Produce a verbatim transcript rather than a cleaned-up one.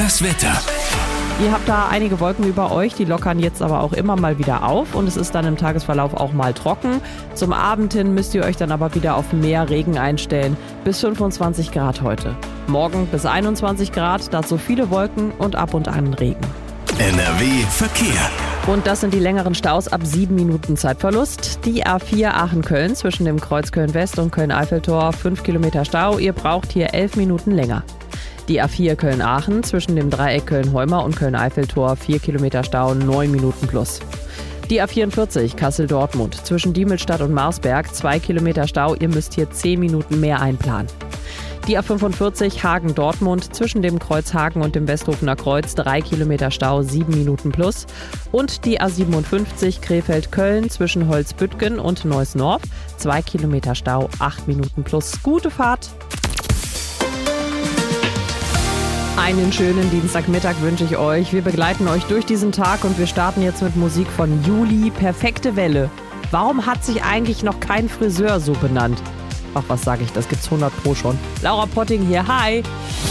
Das Wetter. Ihr habt da einige Wolken über euch, die lockern jetzt aber auch immer mal wieder auf und es ist dann im Tagesverlauf auch mal trocken. Zum Abend hin müsst ihr euch dann aber wieder auf mehr Regen einstellen. Bis fünfundzwanzig Grad heute. Morgen bis einundzwanzig Grad, dazu viele Wolken und ab und an Regen. N R W Verkehr. Und das sind die längeren Staus ab sieben Minuten Zeitverlust. Die A vier Aachen-Köln zwischen dem Kreuz Köln-West und Köln-Eiffeltor fünf Kilometer Stau. Ihr braucht hier elf Minuten länger. Die A vier Köln-Aachen zwischen dem Dreieck Köln-Heuma und Köln-Eiffeltor vier Kilometer Stau, neun Minuten plus. Die A vierundvierzig Kassel-Dortmund zwischen Diemelstadt und Marsberg zwei Kilometer Stau. Ihr müsst hier zehn Minuten mehr einplanen. Die A fünfundvierzig Hagen-Dortmund zwischen dem Kreuz Hagen und dem Westhofener Kreuz drei Kilometer Stau, sieben Minuten plus. Und die A siebenundfünfzig Krefeld-Köln zwischen Holzbüttgen und Neuss-Norf zwei Kilometer Stau, acht Minuten plus. Gute Fahrt! Einen schönen Dienstagmittag wünsche ich euch. Wir begleiten euch durch diesen Tag und wir starten jetzt mit Musik von Juli. Perfekte Welle. Warum hat sich eigentlich noch kein Friseur so benannt? Ach, was sage ich, das gibt's hundert Pro schon. Laura Potting hier, hi!